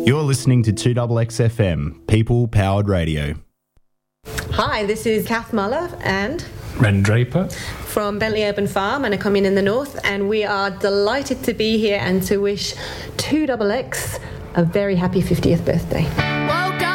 You're listening to 2XX FM, People Powered Radio. Hi, this is Kath Muller and Ren Draper from Bentley Urban Farm and a commune in the north, and we are delighted to be here and to wish 2XX a very happy 50th birthday.